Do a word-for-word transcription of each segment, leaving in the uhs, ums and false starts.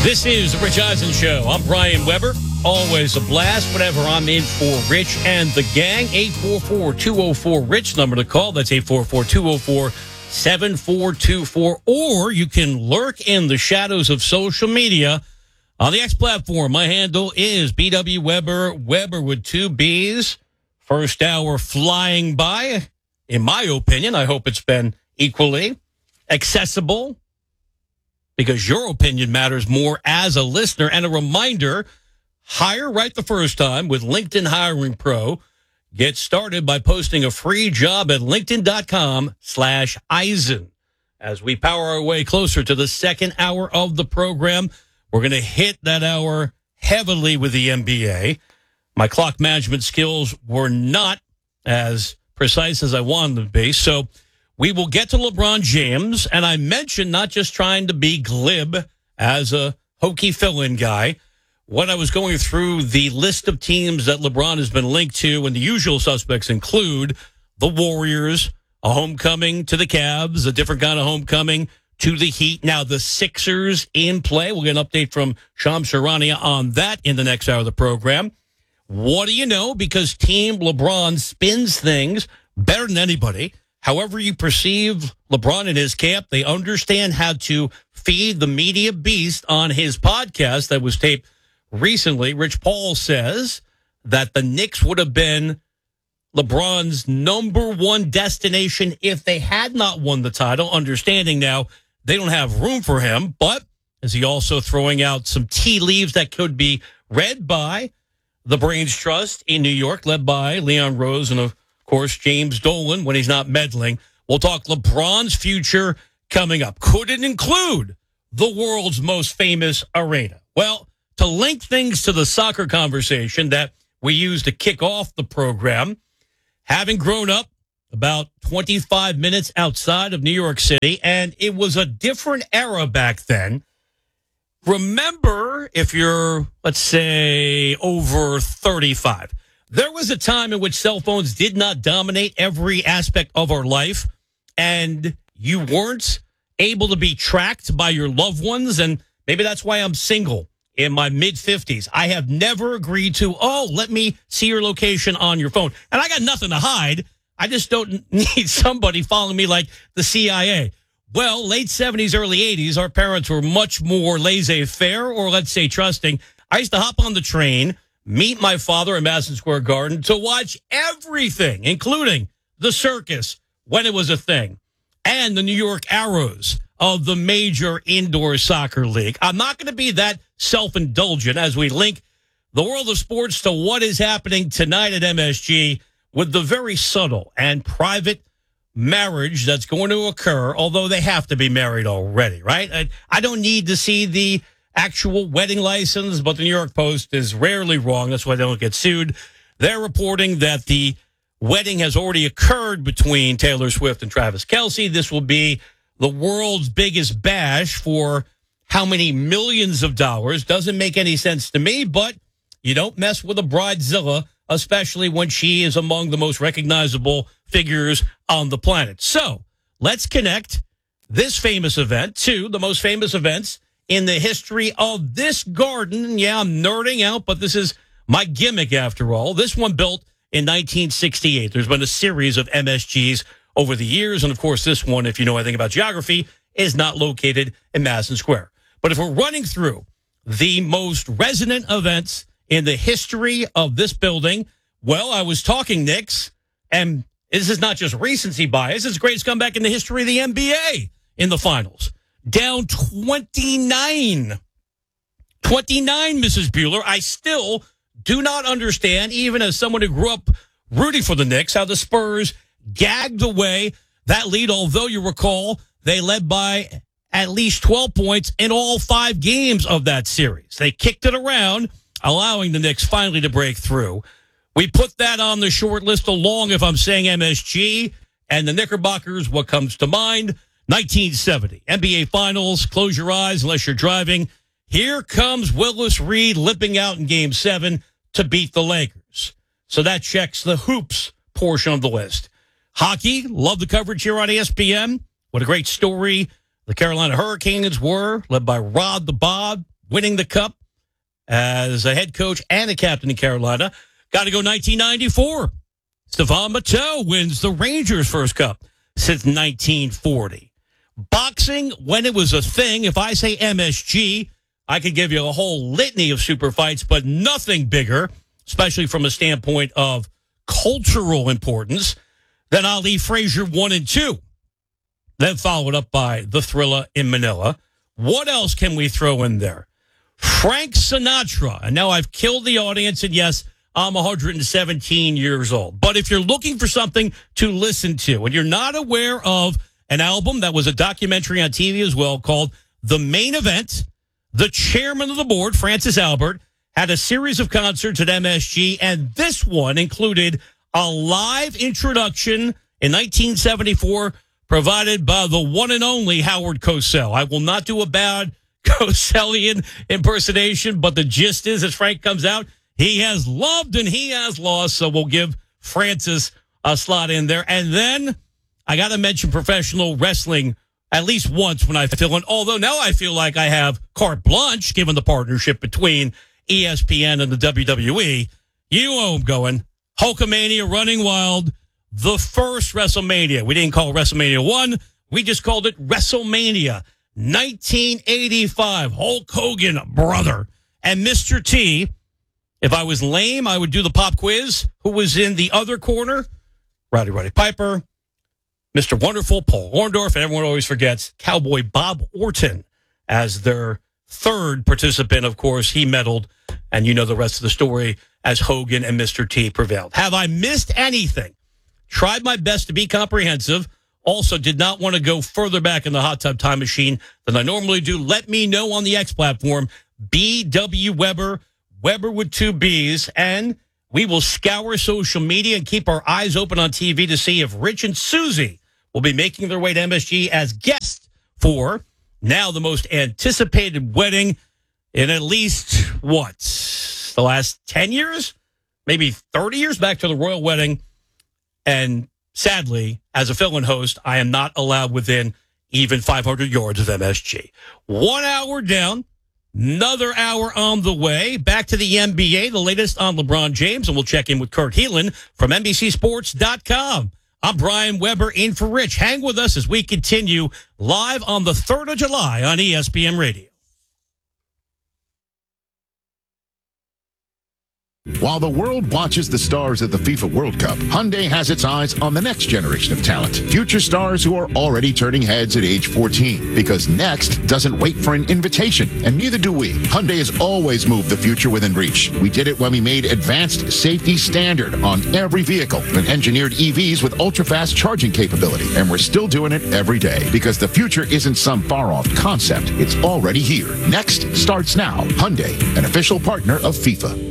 This is the Rich Eisen Show. I'm Brian Weber. Always a blast whenever I'm in for Rich and the gang. eight four four, two oh four, RICH, number to call. That's eight four four, two oh four, seven four two four. Or you can lurk in the shadows of social media on the X platform. My handle is B W Weber, Weber with two B's. First hour flying by. In my opinion, I hope it's been equally accessible, because your opinion matters more as a listener. And a reminder, hire right the first time with LinkedIn Hiring Pro. Get started by posting a free job at linkedin.com slash Eisen. As we power our way closer to the second hour of the program, we're going to hit that hour heavily with the N B A. My clock management skills were not as precise as I wanted them to be, so we will get to LeBron James, and I mentioned not just trying to be glib as a hokey fill-in guy. When I was going through the list of teams that LeBron has been linked to, and the usual suspects include the Warriors, a homecoming to the Cavs, a different kind of homecoming to the Heat. Now the Sixers in play. We'll get an update from Shams Charania on that in the next hour of the program. What do you know? Because Team LeBron spins things better than anybody. However you perceive LeBron and his camp, they understand how to feed the media beast. On his podcast that was taped recently, Rich Paul says that the Knicks would have been LeBron's number one destination if they had not won the title, understanding now they don't have room for him. But is he also throwing out some tea leaves that could be read by the Brains Trust in New York, led by Leon Rose and, of course, James Dolan when he's not meddling? We'll talk LeBron's future coming up. Could it include the world's most famous arena? Well, to link things to the soccer conversation that we use to kick off the program, having grown up about twenty-five minutes outside of New York City, and it was a different era back then. Remember, if you're, let's say, over thirty-five, there was a time in which cell phones did not dominate every aspect of our life, and you weren't able to be tracked by your loved ones, and maybe that's why I'm single in my mid-fifties. I have never agreed to, oh, let me see your location on your phone. And I got nothing to hide. I just don't need somebody following me like the C I A. Well, late seventies, early eighties, our parents were much more laissez-faire, or let's say trusting. I used to hop on the train, meet my father in Madison Square Garden to watch everything, including the circus when it was a thing, and the New York Arrows of the major indoor soccer league. I'm not going to be that self-indulgent as we link the world of sports to what is happening tonight at M S G with the very subtle and private marriage that's going to occur, although they have to be married already, right? I, I don't need to see the actual wedding license, but the New York Post is rarely wrong. That's why they don't get sued. They're reporting that the wedding has already occurred between Taylor Swift and Travis Kelce. This will be the world's biggest bash for how many millions of dollars. Doesn't make any sense to me, but you don't mess with a bridezilla, especially when she is among the most recognizable figures on the planet. So let's connect this famous event to the most famous events in the history of this garden. Yeah, I'm nerding out, but this is my gimmick after all. This one built in nineteen sixty-eight. There's been a series of M S Gs over the years. And of course, this one, if you know anything about geography, is not located in Madison Square. But if we're running through the most resonant events in the history of this building, well, I was talking Knicks, and this is not just recency bias. It's the greatest comeback in the history of the N B A in the finals. Down twenty-nine. twenty-nine, Missus Bueller. I still do not understand, even as someone who grew up rooting for the Knicks, how the Spurs gagged away that lead, although you recall they led by at least twelve points in all five games of that series. They kicked it around, allowing the Knicks finally to break through. We put that on the short list along, if I'm saying M S G, and the Knickerbockers, what comes to mind? nineteen seventy, N B A Finals. Close your eyes unless you're driving. Here comes Willis Reed limping out in Game seven to beat the Lakers. So that checks the hoops portion of the list. Hockey, love the coverage here on E S P N. What a great story the Carolina Hurricanes were, led by Rod the Bod, winning the Cup as a head coach and a captain in Carolina. Got to go nineteen ninety-four. Stevan Matteau wins the Rangers' first Cup since nineteen forty. Boxing, when it was a thing, if I say M S G, I could give you a whole litany of super fights, but nothing bigger, especially from a standpoint of cultural importance, than Ali Frazier one and two. Then followed up by the Thrilla in Manila. What else can we throw in there? Frank Sinatra. And now I've killed the audience, and yes, I'm one hundred seventeen years old. But if you're looking for something to listen to, and you're not aware of an album that was a documentary on T V as well called The Main Event, the chairman of the board, Francis Albert, had a series of concerts at M S G, and this one included a live introduction in nineteen seventy-four provided by the one and only Howard Cosell. I will not do a bad Cosellian impersonation, but the gist is, as Frank comes out, he has loved and he has lost, so we'll give Francis a slot in there. And then I got to mention professional wrestling at least once when I feel it, although now I feel like I have carte blanche given the partnership between E S P N and the W W E. You know I'm going. Hulkamania Running Wild, the first WrestleMania. We didn't call it WrestleMania one. We just called it WrestleMania. nineteen eighty-five, Hulk Hogan, brother. And Mister T, if I was lame, I would do the pop quiz. Who was in the other corner? Rowdy Roddy Piper, Mister Wonderful, Paul Orndorff, and everyone always forgets Cowboy Bob Orton as their third participant. Of course, he medaled, and you know the rest of the story as Hogan and Mister T prevailed. Have I missed anything? Tried my best to be comprehensive. Also, did not want to go further back in the hot tub time machine than I normally do. Let me know on the X platform, B W Weber, Weber with two B's, and we will scour social media and keep our eyes open on T V to see if Rich and Susie will be making their way to M S G as guests for now the most anticipated wedding in at least, what, the last ten years? Maybe thirty years, back to the royal wedding. And sadly, as a fill-in host, I am not allowed within even five hundred yards of M S G. One hour down, another hour on the way. Back to the N B A, the latest on LeBron James, and we'll check in with Kurt Heelan from N B C Sports dot com. I'm Brian Weber, in for Rich. Hang with us as we continue live on the third of July on E S P N Radio. While the world watches the stars at the FIFA World Cup, Hyundai has its eyes on the next generation of talent. Future stars who are already turning heads at age fourteen. Because next doesn't wait for an invitation, and neither do we. Hyundai has always moved the future within reach. We did it when we made advanced safety standard on every vehicle and engineered E Vs with ultra-fast charging capability. And we're still doing it every day. Because the future isn't some far-off concept. It's already here. Next starts now. Hyundai, an official partner of FIFA.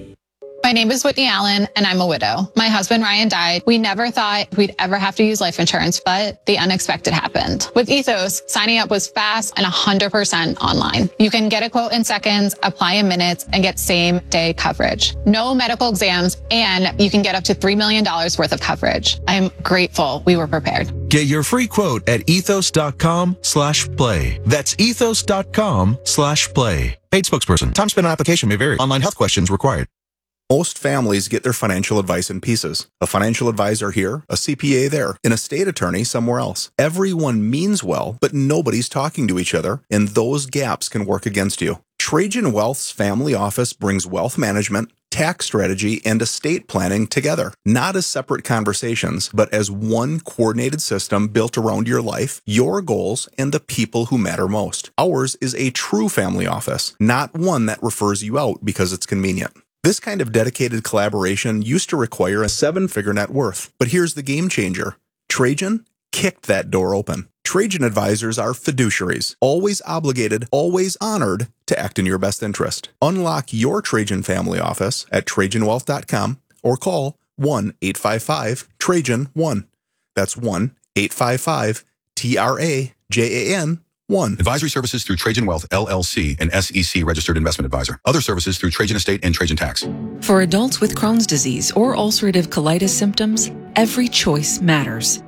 My name is Whitney Allen, and I'm a widow. My husband, Ryan, died. We never thought we'd ever have to use life insurance, but the unexpected happened. With Ethos, signing up was fast and one hundred percent online. You can get a quote in seconds, apply in minutes, and get same-day coverage. No medical exams, and you can get up to three million dollars worth of coverage. I'm grateful we were prepared. Get your free quote at ethos.com slash play. That's ethos.com slash play. Paid spokesperson. Time spent on application may vary. Online health questions required. Most families get their financial advice in pieces. A financial advisor here, a C P A there, an estate attorney somewhere else. Everyone means well, but nobody's talking to each other, and those gaps can work against you. Trajan Wealth's family office brings wealth management, tax strategy, and estate planning together. Not as separate conversations, but as one coordinated system built around your life, your goals, and the people who matter most. Ours is a true family office, not one that refers you out because it's convenient. This kind of dedicated collaboration used to require a seven-figure net worth. But here's the game changer. Trajan kicked that door open. Trajan advisors are fiduciaries, always obligated, always honored to act in your best interest. Unlock your Trajan family office at Trajan Wealth dot com or call one eight five five Trajan one. That's one eight five five T R A J A N one. Advisory services through Trajan Wealth, L L C, an S E C registered investment advisor. Other services through Trajan Estate and Trajan Tax. For adults with Crohn's disease or ulcerative colitis symptoms, every choice matters.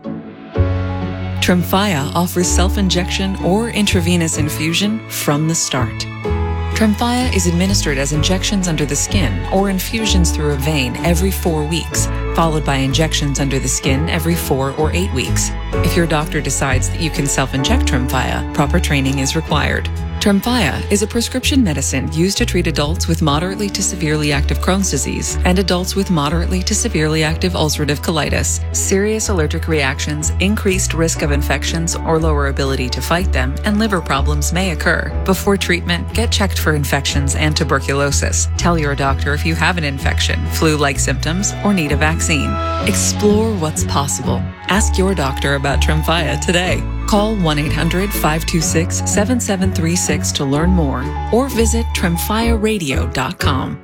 Tremfya offers self-injection or intravenous infusion from the start. Tremfya is administered as injections under the skin or infusions through a vein every four weeks, followed by injections under the skin every four or eight weeks. If your doctor decides that you can self-inject Tremfya, proper training is required. Tremfya is a prescription medicine used to treat adults with moderately to severely active Crohn's disease and adults with moderately to severely active ulcerative colitis. Serious allergic reactions, increased risk of infections or lower ability to fight them, and liver problems may occur. Before treatment, get checked for infections and tuberculosis. Tell your doctor if you have an infection, flu-like symptoms, or need a vaccine. Explore what's possible. Ask your doctor about Tremfya today. Call one eight hundred, five two six, seven seven three six to learn more or visit tremfya radio dot com.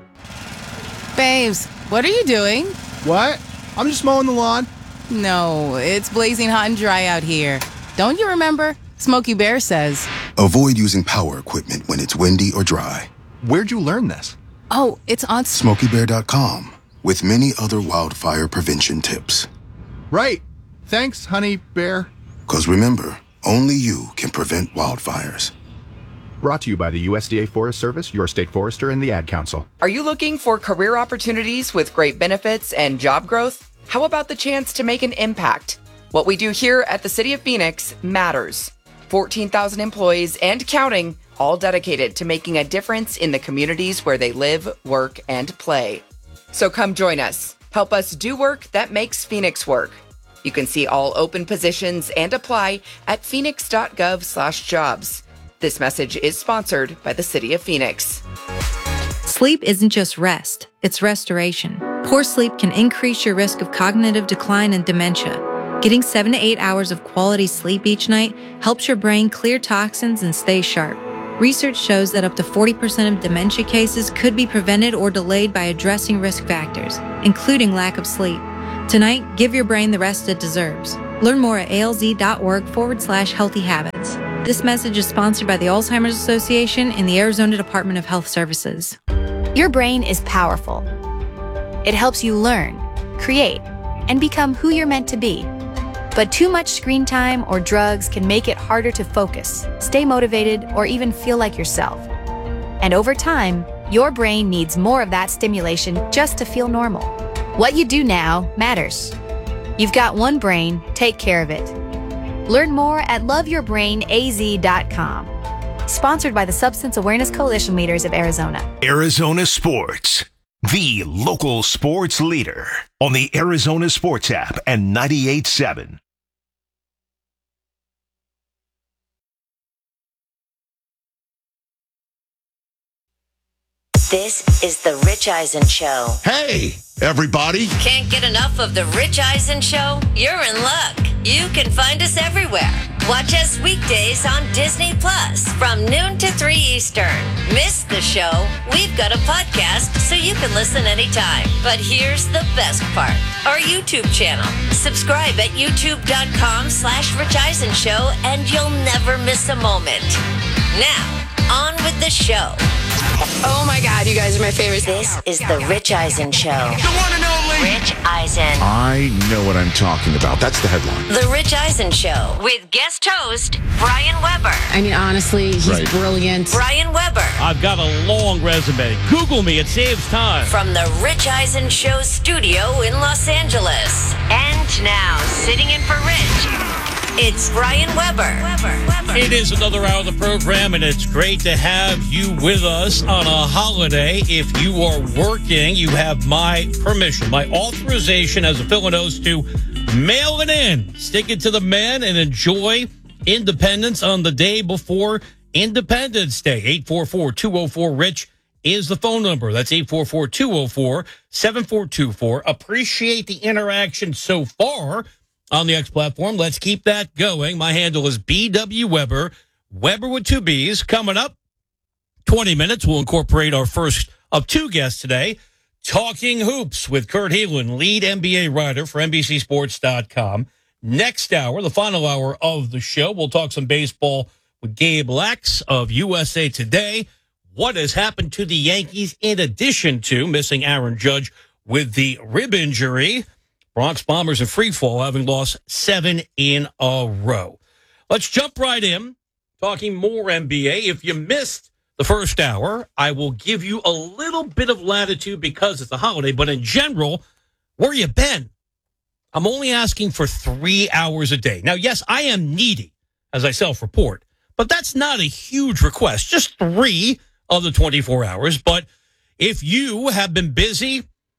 Babes, what are you doing? What? I'm just mowing the lawn. No, it's blazing hot and dry out here. Don't you remember? Smokey Bear says. Avoid using power equipment when it's windy or dry. Where'd you learn this? Oh, it's on smokey bear dot com with many other wildfire prevention tips. Right. Thanks, honey bear. Because remember, only you can prevent wildfires. Brought to you by the U S D A Forest Service, your state forester, and the Ad Council. Are you looking for career opportunities with great benefits and job growth? How about the chance to make an impact? What we do here at the City of Phoenix matters. fourteen thousand employees and counting, all dedicated to making a difference in the communities where they live, work, and play. So come join us. Help us do work that makes Phoenix work. You can see all open positions and apply at phoenix.gov slash jobs. This message is sponsored by the City of Phoenix. Sleep isn't just rest, it's restoration. Poor sleep can increase your risk of cognitive decline and dementia. Getting seven to eight hours of quality sleep each night helps your brain clear toxins and stay sharp. Research shows that up to forty percent of dementia cases could be prevented or delayed by addressing risk factors, including lack of sleep. Tonight, give your brain the rest it deserves. Learn more at alz.org forward slash healthy habits. This message is sponsored by the Alzheimer's Association and the Arizona Department of Health Services. Your brain is powerful. It helps you learn, create, and become who you're meant to be. But too much screen time or drugs can make it harder to focus, stay motivated, or even feel like yourself. And over time, your brain needs more of that stimulation just to feel normal. What you do now matters. You've got one brain, take care of it. Learn more at love your brain a z dot com. Sponsored by the Substance Awareness Coalition Leaders of Arizona. Arizona Sports, the local sports leader on the Arizona Sports app and ninety-eight point seven. This is The Rich Eisen Show. Hey, everybody. Can't get enough of The Rich Eisen Show? You're in luck. You can find us everywhere. Watch us weekdays on Disney Plus from noon to three Eastern. Miss the show? We've got a podcast so you can listen anytime. But here's the best part. Our YouTube channel. Subscribe at youtube.com slash Rich Eisen Show and you'll never miss a moment. Now, on with the show. Oh my God, you guys are my favorite. This is The Rich Eisen Show. The one and only Rich Eisen. I know what I'm talking about. That's the headline. The Rich Eisen Show with guest host Brian Weber. I mean, honestly, he's Right. brilliant. Brian Weber. I've got a long resume. Google me. It saves time. From the Rich Eisen Show studio in Los Angeles. And now, sitting in for Rich, it's Brian Weber. Weber. Weber. It is another hour of the program, and it's great to have you with us on a holiday. If you are working, you have my permission, my authorization as a Philanos to mail it in. Stick it to the man and enjoy independence on the day before Independence Day. eight four four, two oh four, RICH is the phone number. That's eight four four, two oh four, seven four two four. Appreciate the interaction so far on the X platform. Let's keep that going. My handle is B W Weber, Weber with two B's. Coming up, twenty minutes, we'll incorporate our first of two guests today, Talking Hoops with Kurt Helin, lead N B A writer for N B C Sports dot com. Next hour, the final hour of the show, we'll talk some baseball with Gabe Lax of U S A Today. What has happened to the Yankees in addition to missing Aaron Judge with the rib injury? Bronx Bombers in free fall, having lost seven in a row. Let's jump right in, talking more N B A. If you missed the first hour, I will give you a little bit of latitude because it's a holiday, but in general, where you been? I'm only asking for three hours a day. Now, yes, I am needy, as I self-report, but that's not a huge request, just three of the twenty-four hours. But if you have been busy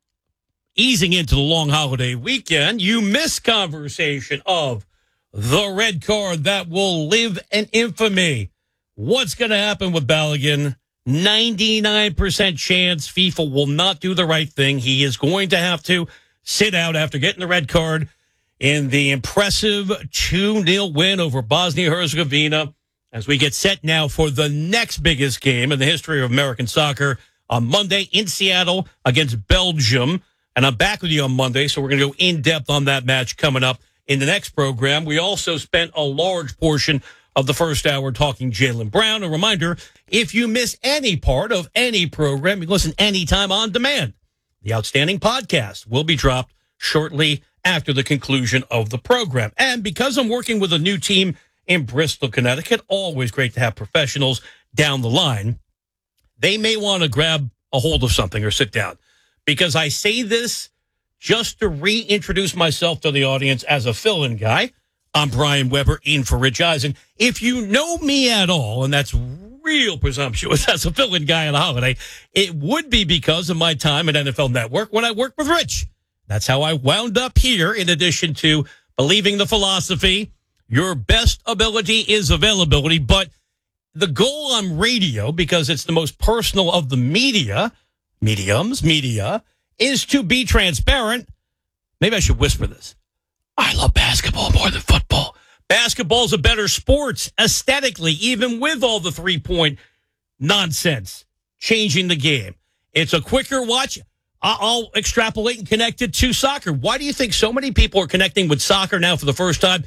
easing into the long holiday weekend, you miss conversation of the red card that will live in infamy. What's going to happen with Balogun? ninety-nine percent chance FIFA will not do the right thing. He is going to have to sit out after getting the red card in the impressive two nil win over Bosnia-Herzegovina as we get set now for the next biggest game in the history of American soccer on Monday in Seattle against Belgium. And I'm back with you on Monday, so we're going to go in-depth on that match coming up in the next program. We also spent a large portion of the first hour talking Jaylen Brown. A reminder, if you miss any part of any program, you can listen anytime on demand. The Outstanding Podcast will be dropped shortly after the conclusion of the program. And because I'm working with a new team in Bristol, Connecticut, always great to have professionals down the line, they may want to grab a hold of something or sit down. Because I say this just to reintroduce myself to the audience as a fill-in guy. I'm Brian Weber, in for Rich Eisen. If you know me at all, and that's real presumptuous as a fill-in guy on a holiday, it would be because of my time at N F L Network when I worked with Rich. That's how I wound up here, in addition to believing the philosophy, your best ability is availability. But the goal on radio, because it's the most personal of the media, mediums, media, is to be transparent. Maybe I should whisper this. I love basketball more than football. Basketball's a better sport aesthetically, even with all the three-point nonsense changing the game. It's a quicker watch. I'll extrapolate and connect it to soccer. Why do you think so many people are connecting with soccer now for the first time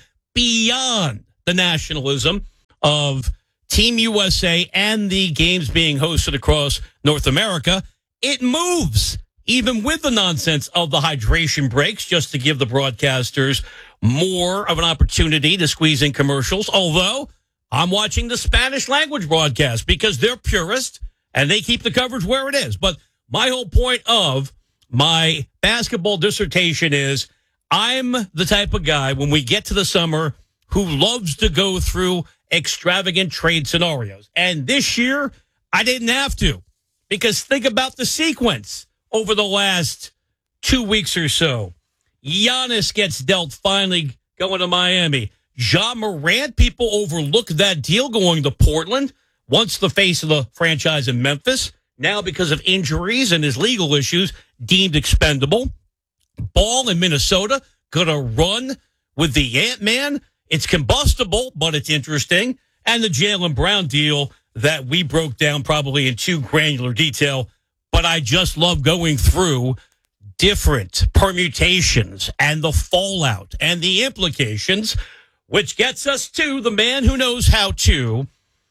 beyond the nationalism of Team U S A and the games being hosted across North America? It moves, even with the nonsense of the hydration breaks, just to give the broadcasters more of an opportunity to squeeze in commercials. Although I'm watching the Spanish language broadcast because they're purist and they keep the coverage where it is. But my whole point of my basketball dissertation is I'm the type of guy, when we get to the summer, who loves to go through extravagant trade scenarios. And this year, I didn't have to, because think about the sequence over the last two weeks or so. Giannis gets dealt, finally going to Miami. Ja Morant, people overlook that deal going to Portland, once the face of the franchise in Memphis. Now, because of injuries and his legal issues, deemed expendable. Ball in Minnesota, gonna run with the Ant-Man. It's combustible, but it's interesting. And the Jaylen Brown deal that we broke down probably in too granular detail, but I just love going through different permutations and the fallout and the implications, which gets us to the man who knows how to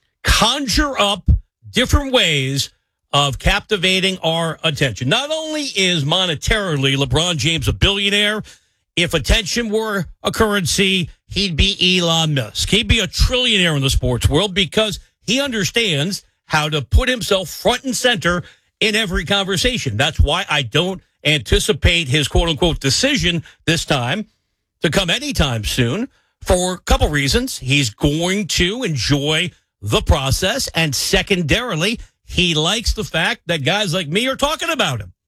conjure up different ways of captivating our attention. Not only is monetarily LeBron James a billionaire, if attention were a currency, he'd be Elon Musk. He'd be a trillionaire in the sports world because he understands how to put himself front and center in every conversation. That's why I don't anticipate his quote-unquote decision this time to come anytime soon, for a couple reasons. He's going to enjoy the process, and secondarily, he likes the fact that guys like me are talking about him.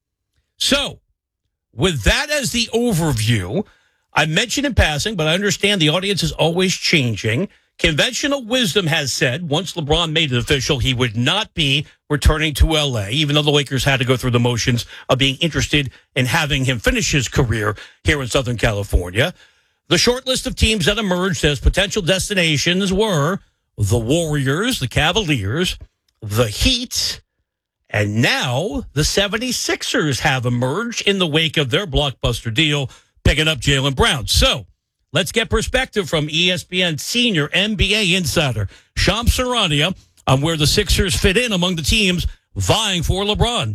So, with that as the overview, I mentioned in passing, but I understand the audience is always changing. Conventional wisdom has said, once LeBron made it official, he would not be returning to L A, even though the Lakers had to go through the motions of being interested in having him finish his career here in Southern California. The short list of teams that emerged as potential destinations were the Warriors, the Cavaliers, the Heat, and now the seventy-sixers have emerged in the wake of their blockbuster deal, picking up Jaylen Brown. So, let's get perspective from E S P N senior N B A insider Shams Charania on where the Sixers fit in among the teams vying for LeBron.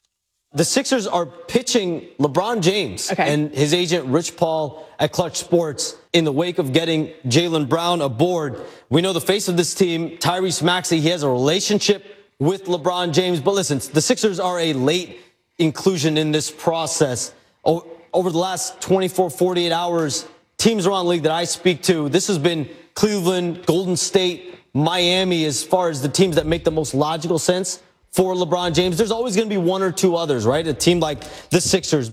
The Sixers are pitching LeBron James okay. and his agent Rich Paul at Clutch Sports in the wake of getting Jaylen Brown aboard. We know the face of this team, Tyrese Maxey, he has a relationship with LeBron James. But listen, the Sixers are a late inclusion in this process. O- over the last twenty-four, forty-eight hours, teams around the league that I speak to, this has been Cleveland, Golden State, Miami, as far as the teams that make the most logical sense for LeBron James. There's always going to be one or two others, right? A team like the Sixers.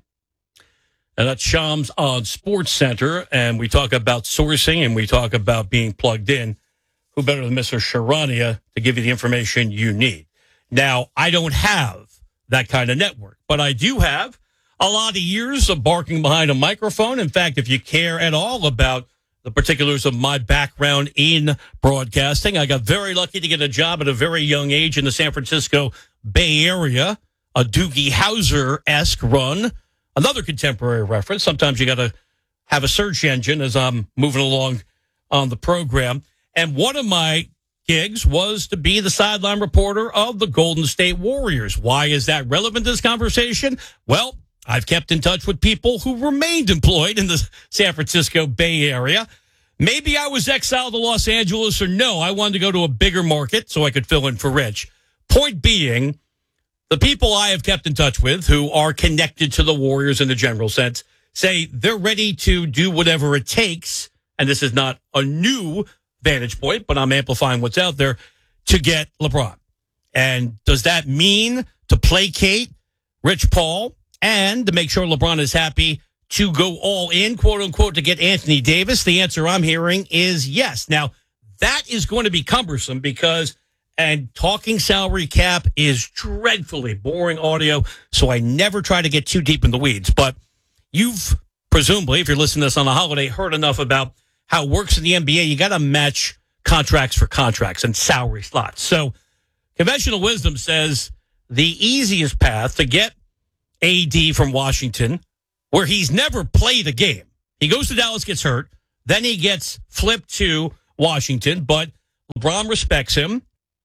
And that's Shams on Sports Center, and we talk about sourcing and we talk about being plugged in. Who better than Mister Sharania to give you the information you need? Now, I don't have that kind of network, but I do have a lot of years of barking behind a microphone. In fact, if you care at all about the particulars of my background in broadcasting, I got very lucky to get a job at a very young age in the San Francisco Bay Area, a Doogie Howser-esque run. Another contemporary reference. Sometimes you got to have a search engine as I'm moving along on the program. And one of my gigs was to be the sideline reporter of the Golden State Warriors. Why is that relevant to this conversation? Well, I've kept in touch with people who remained employed in the San Francisco Bay Area. Maybe I was exiled to Los Angeles, or no, I wanted to go to a bigger market so I could fill in for Rich. Point being, the people I have kept in touch with who are connected to the Warriors in the general sense say they're ready to do whatever it takes, and this is not a new vantage point, but I'm amplifying what's out there, to get LeBron. And does that mean to placate Rich Paul and to make sure LeBron is happy to go all in, quote unquote, to get Anthony Davis? The answer I'm hearing is yes. Now, that is going to be cumbersome because, and talking salary cap is dreadfully boring audio, so I never try to get too deep in the weeds. But you've presumably, if you're listening to this on a holiday, heard enough about how it works in the N B A. You got to match contracts for contracts and salary slots. So conventional wisdom says the easiest path to get A D from Washington, where he's never played a game. He goes to Dallas, gets hurt, then he gets flipped to Washington, but LeBron respects him,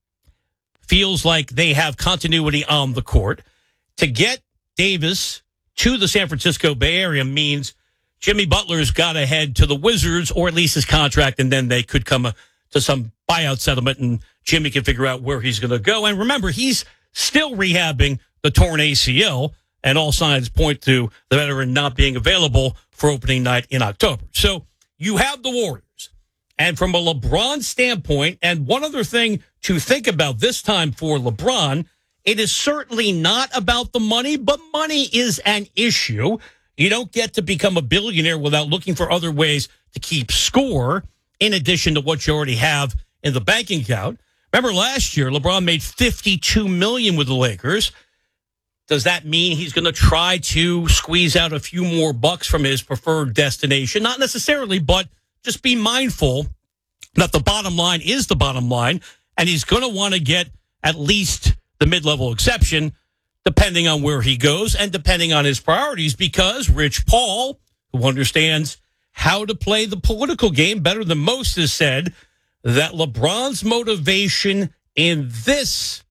feels like they have continuity on the court. To get Davis to the San Francisco Bay Area means Jimmy Butler's got to head to the Wizards, or at least his contract, and then they could come to some buyout settlement, and Jimmy can figure out where he's going to go. And remember, he's still rehabbing the torn A C L, and all signs point to the veteran not being available for opening night in October. So you have the Warriors. And from a LeBron standpoint, and one other thing to think about this time for LeBron, it is certainly not about the money, but money is an issue. You don't get to become a billionaire without looking for other ways to keep score in addition to what you already have in the banking account. Remember last year, LeBron made fifty-two million dollars with the Lakers. Does that mean he's going to try to squeeze out a few more bucks from his preferred destination? Not necessarily, but just be mindful that the bottom line is the bottom line, and he's going to want to get at least the mid-level exception depending on where he goes and depending on his priorities, because Rich Paul, who understands how to play the political game better than most, has said that LeBron's motivation in this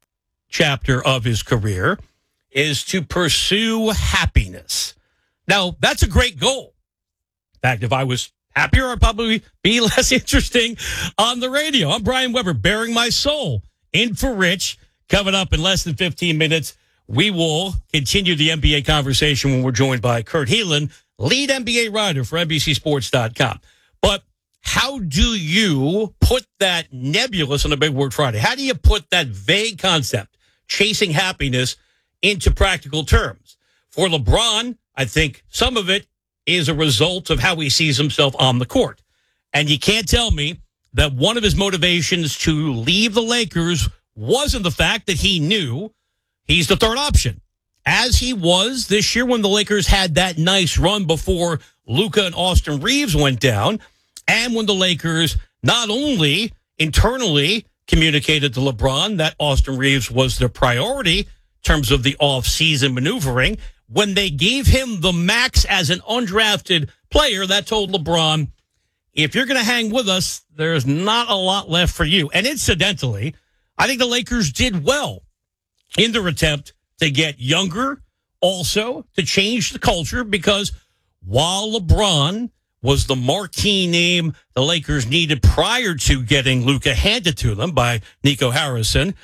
chapter of his career is to pursue happiness. Now, that's a great goal. In fact, if I was happier, I'd probably be less interesting on the radio. I'm Brian Weber, bearing my soul in for Rich. Coming up in less than fifteen minutes, we will continue the N B A conversation when we're joined by Kurt Helin, lead N B A writer for N B C Sports dot com. But how do you put that nebulous on a Big Word Friday? How do you put that vague concept, chasing happiness, into practical terms? For LeBron, I think some of it is a result of how he sees himself on the court. And you can't tell me that one of his motivations to leave the Lakers wasn't the fact that he knew he's the third option, as he was this year when the Lakers had that nice run before Luka and Austin Reeves went down, and when the Lakers not only internally communicated to LeBron that Austin Reeves was their priority in terms of the off-season maneuvering, when they gave him the max as an undrafted player, that told LeBron, if you're going to hang with us, there's not a lot left for you. And incidentally, I think the Lakers did well in their attempt to get younger, also to change the culture, because while LeBron was the marquee name the Lakers needed prior to getting Luka handed to them by Nico Harrison,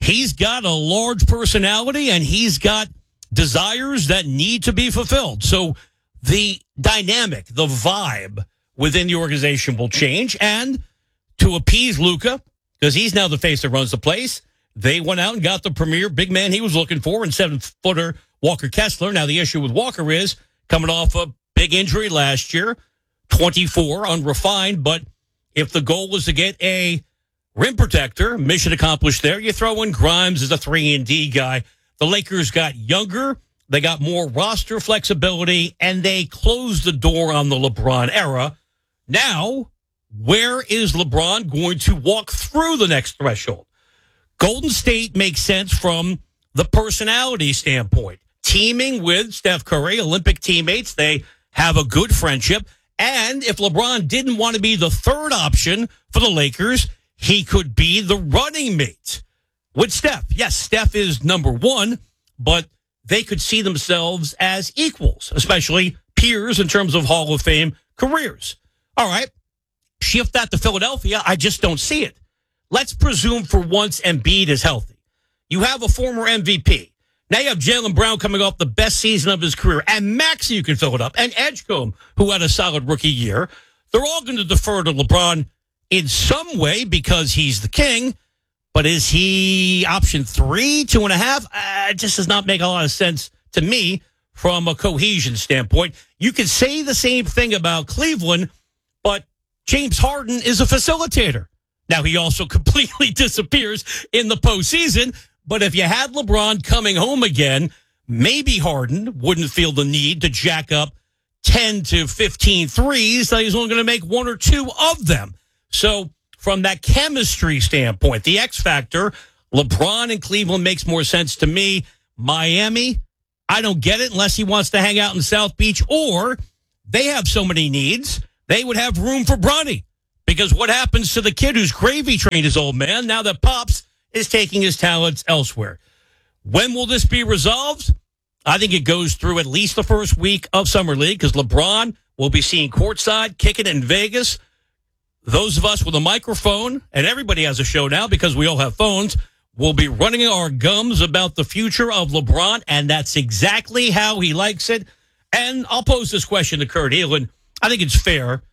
he's got a large personality and he's got desires that need to be fulfilled. So the dynamic, the vibe within the organization will change. And to appease Luka, because he's now the face that runs the place, they went out and got the premier big man he was looking for in seven-footer Walker Kessler. Now, the issue with Walker is coming off a big injury last year, twenty-four, unrefined. But if the goal was to get a rim protector, mission accomplished there. You throw in Grimes as a three and D guy. The Lakers got younger. They got more roster flexibility, and they closed the door on the LeBron era. Now, where is LeBron going to walk through the next threshold? Golden State makes sense from the personality standpoint. Teaming with Steph Curry, Olympic teammates, they have a good friendship. And if LeBron didn't want to be the third option for the Lakers, he could be the running mate with Steph. Yes, Steph is number one, but they could see themselves as equals, especially peers in terms of Hall of Fame careers. All right, shift that to Philadelphia. I just don't see it. Let's presume for once Embiid is healthy. You have a former M V P. Now you have Jaylen Brown coming off the best season of his career, and Maxey, you can fill it up, and Edgecombe, who had a solid rookie year. They're all going to defer to LeBron in some way because he's the king, but is he option three, two and a half? Uh, it just does not make a lot of sense to me from a cohesion standpoint. You could say the same thing about Cleveland, but James Harden is a facilitator. Now, he also completely disappears in the postseason, but if you had LeBron coming home again, maybe Harden wouldn't feel the need to jack up ten to fifteen threes. So he's only going to make one or two of them. So from that chemistry standpoint, the X factor, LeBron in Cleveland makes more sense to me. Miami, I don't get it unless he wants to hang out in South Beach, or they have so many needs, they would have room for Bronny. Because what happens to the kid who's gravy trained his old man now that Pops is taking his talents elsewhere? When will this be resolved? I think it goes through at least the first week of Summer League because LeBron will be seen courtside, kicking it in Vegas. Those of us with a microphone, and everybody has a show now because we all have phones, will be running our gums about the future of LeBron, and that's exactly how he likes it. And I'll pose this question to Kurt Elin. I think it's fair